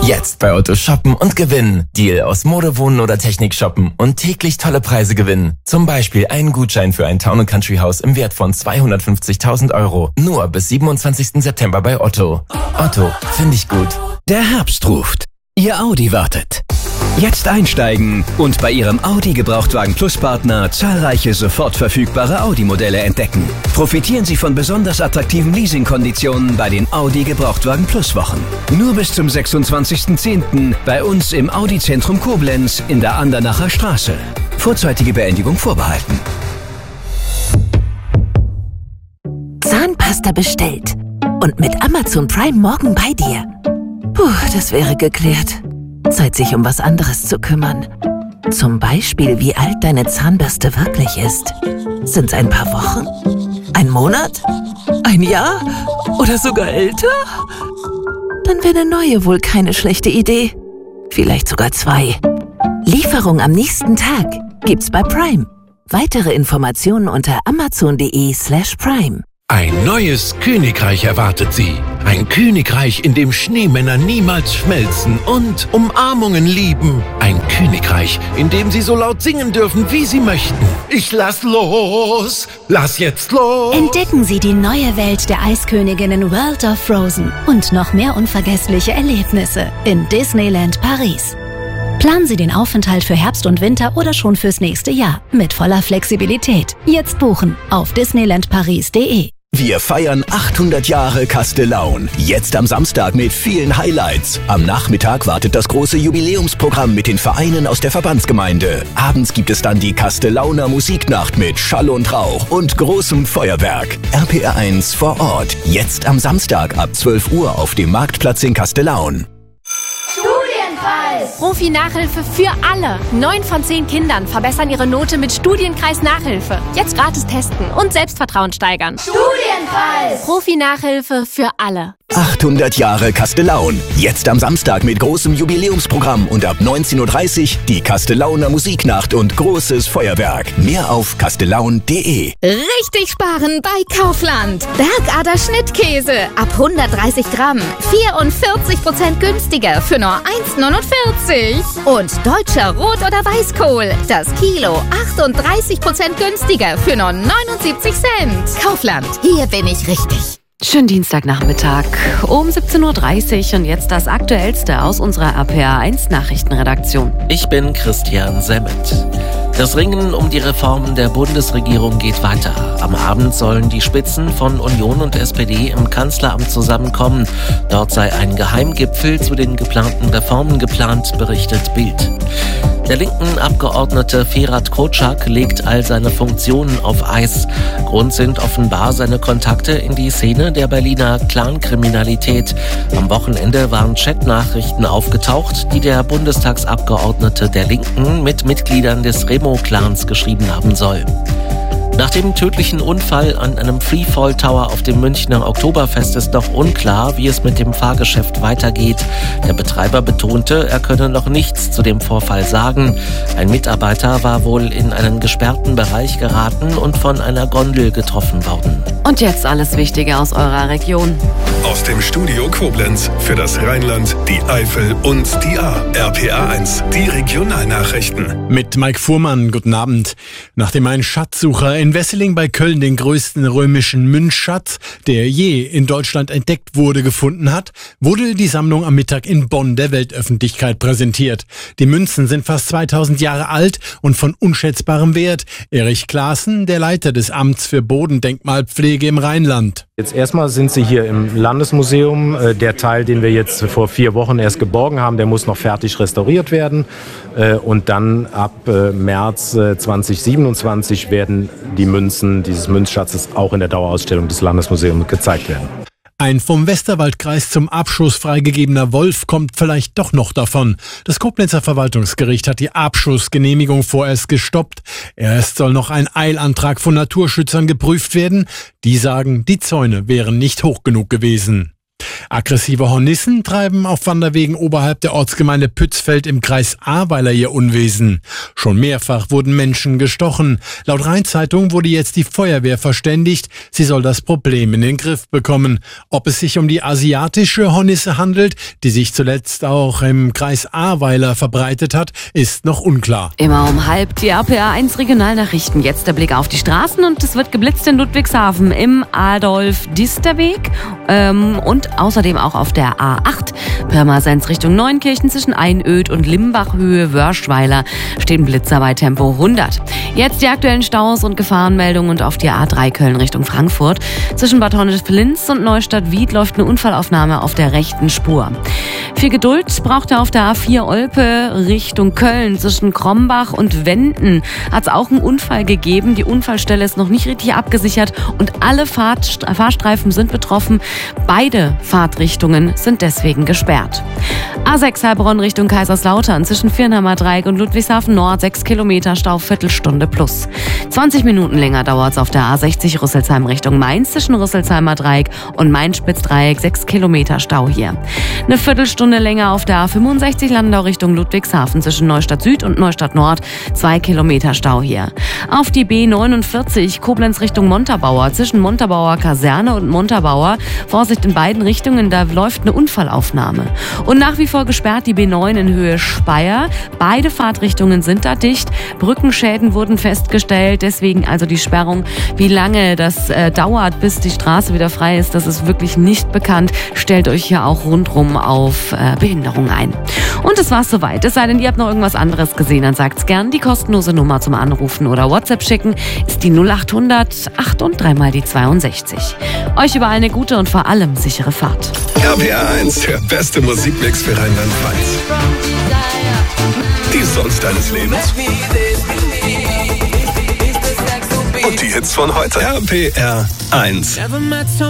Jetzt bei Otto shoppen und gewinnen. Deal aus Mode, Wohnen oder Technik shoppen und täglich tolle Preise gewinnen. Zum Beispiel einen Gutschein für ein Town & Country Haus im Wert von 250.000 €. Nur bis 27. September bei Otto. Otto, finde ich gut. Der Herbst ruft. Ihr Audi wartet. Jetzt einsteigen und bei Ihrem Audi Gebrauchtwagen Plus Partner zahlreiche sofort verfügbare Audi-Modelle entdecken. Profitieren Sie von besonders attraktiven Leasingkonditionen bei den Audi Gebrauchtwagen Plus Wochen. Nur bis zum 26.10. bei uns im Audi Zentrum Koblenz in der Andernacher Straße. Vorzeitige Beendigung vorbehalten. Zahnpasta bestellt und mit Amazon Prime morgen bei dir. Puh, das wäre geklärt. Zeit, sich um was anderes zu kümmern. Zum Beispiel, wie alt deine Zahnbürste wirklich ist. Sind's ein paar Wochen? Ein Monat? Ein Jahr? Oder sogar älter? Dann wäre eine neue wohl keine schlechte Idee. Vielleicht sogar 2. Lieferung am nächsten Tag gibt's bei Prime. Weitere Informationen unter amazon.de/prime. Ein neues Königreich erwartet Sie. Ein Königreich, in dem Schneemänner niemals schmelzen und Umarmungen lieben. Ein Königreich, in dem Sie so laut singen dürfen, wie Sie möchten. Ich lass los, lass jetzt los. Entdecken Sie die neue Welt der Eisköniginnen World of Frozen und noch mehr unvergessliche Erlebnisse in Disneyland Paris. Planen Sie den Aufenthalt für Herbst und Winter oder schon fürs nächste Jahr mit voller Flexibilität. Jetzt buchen auf disneylandparis.de. Wir feiern 800 Jahre Castellaun. Jetzt am Samstag mit vielen Highlights. Am Nachmittag wartet das große Jubiläumsprogramm mit den Vereinen aus der Verbandsgemeinde. Abends gibt es dann die Castellauner Musiknacht mit Schall und Rauch und großem Feuerwerk. RPR1 vor Ort. Jetzt am Samstag ab 12 Uhr auf dem Marktplatz in Castellaun. Profi-Nachhilfe für alle. 9 von 10 Kindern verbessern ihre Note mit Studienkreis-Nachhilfe. Jetzt gratis testen und Selbstvertrauen steigern. Studienkreis! Profi-Nachhilfe für alle. 800 Jahre Castellaun. Jetzt am Samstag mit großem Jubiläumsprogramm und ab 19.30 Uhr die Castellauner Musiknacht und großes Feuerwerk. Mehr auf castellaun.de. Richtig sparen bei Kaufland. Bergader Schnittkäse ab 130 Gramm. 44% günstiger für nur 1,49. Und deutscher Rot- oder Weißkohl. Das Kilo 38% günstiger für nur 79 Cent. Kaufland. Hier bin ich richtig. Schönen Dienstagnachmittag um 17.30 Uhr und jetzt das Aktuellste aus unserer RPR1 Nachrichtenredaktion. Ich bin Christian Semmet. Das Ringen um die Reformen der Bundesregierung geht weiter. Am Abend sollen die Spitzen von Union und SPD im Kanzleramt zusammenkommen. Dort sei ein Geheimgipfel zu den geplanten Reformen geplant, berichtet Bild. Der linken Abgeordnete Ferhat Kocak legt all seine Funktionen auf Eis. Grund sind offenbar seine Kontakte in die Szene der Berliner Clankriminalität. Am Wochenende waren Chatnachrichten aufgetaucht, die der Bundestagsabgeordnete der Linken mit Mitgliedern des Remo-Clans geschrieben haben soll. Nach dem tödlichen Unfall an einem Freefall Tower auf dem Münchner Oktoberfest ist noch unklar, wie es mit dem Fahrgeschäft weitergeht. Der Betreiber betonte, er könne noch nichts zu dem Vorfall sagen. Ein Mitarbeiter war wohl in einen gesperrten Bereich geraten und von einer Gondel getroffen worden. Und jetzt alles Wichtige aus eurer Region. Aus dem Studio Koblenz für das Rheinland, die Eifel und die Ahr. RPR1, die Regionalnachrichten. Mit Mike Fuhrmann, guten Abend. Nachdem ein Schatzsucher in Wesseling bei Köln den größten römischen Münzschatz, der je in Deutschland entdeckt wurde, gefunden hat, wurde die Sammlung am Mittag in Bonn der Weltöffentlichkeit präsentiert. Die Münzen sind fast 2000 Jahre alt und von unschätzbarem Wert. Erich Klaassen, der Leiter des Amts für Bodendenkmalpflege im Rheinland. Jetzt erstmal sind sie hier im Landesmuseum. Der Teil, den wir jetzt vor 4 Wochen erst geborgen haben, der muss noch fertig restauriert werden. Und dann ab März 2027 werden die Münzen dieses Münzschatzes auch in der Dauerausstellung des Landesmuseums gezeigt werden. Ein vom Westerwaldkreis zum Abschuss freigegebener Wolf kommt vielleicht doch noch davon. Das Koblenzer Verwaltungsgericht hat die Abschussgenehmigung vorerst gestoppt. Erst soll noch ein Eilantrag von Naturschützern geprüft werden. Die sagen, die Zäune wären nicht hoch genug gewesen. Aggressive Hornissen treiben auf Wanderwegen oberhalb der Ortsgemeinde Pützfeld im Kreis Ahrweiler ihr Unwesen. Schon mehrfach wurden Menschen gestochen. Laut Rhein-Zeitung wurde jetzt die Feuerwehr verständigt. Sie soll das Problem in den Griff bekommen. Ob es sich um die asiatische Hornisse handelt, die sich zuletzt auch im Kreis Ahrweiler verbreitet hat, ist noch unklar. Immer um halb die RPA1 Regionalnachrichten. Jetzt der Blick auf die Straßen und es wird geblitzt in Ludwigshafen im Adolf-Dister-Weg und außerdem auch auf der A8 Pirmasens Richtung Neunkirchen zwischen Einöd und Limbach-Höhe Wörschweiler stehen Blitzer bei Tempo 100. Jetzt die aktuellen Staus und Gefahrenmeldungen und auf die A3 Köln Richtung Frankfurt. Zwischen Bad Honnef-Linz und Neustadt-Wied läuft eine Unfallaufnahme auf der rechten Spur. Viel Geduld braucht er auf der A4 Olpe Richtung Köln. Zwischen Krombach und Wenden hat es auch einen Unfall gegeben. Die Unfallstelle ist noch nicht richtig abgesichert und alle Fahrstreifen sind betroffen. Beide Fahrtrichtungen sind deswegen gesperrt. A6 Heilbronn Richtung Kaiserslautern zwischen Viernheimer Dreieck und Ludwigshafen Nord 6 Kilometer Stau, Viertelstunde plus. 20 Minuten länger dauert es auf der A60 Rüsselsheim Richtung Mainz zwischen Rüsselsheimer Dreieck und Mainz-Spitzdreieck 6 Kilometer Stau hier. Eine Viertelstunde länger auf der A65 Landau Richtung Ludwigshafen zwischen Neustadt Süd und Neustadt Nord 2 Kilometer Stau hier. Auf die B49 Koblenz Richtung Montabaur zwischen Montabaur Kaserne und Montabaur. Vorsicht in beiden Richtungen, da läuft eine Unfallaufnahme. Und nach wie vor gesperrt die B9 in Höhe Speyer. Beide Fahrtrichtungen sind da dicht. Brückenschäden wurden festgestellt, deswegen also die Sperrung. Wie lange das dauert, bis die Straße wieder frei ist, das ist wirklich nicht bekannt. Stellt euch ja auch rundrum auf Behinderung ein. Und das war's soweit. Es sei denn, ihr habt noch irgendwas anderes gesehen, dann sagt's gern. Die kostenlose Nummer zum Anrufen oder WhatsApp schicken ist die 0800 8 und 3 mal die 62. Euch überall eine gute und vor allem sichere Fahrt. RPA1, der beste Musikmix für Rheinland-Pfalz. Die Songs deines Lebens. Und die Hits von heute. RPA1.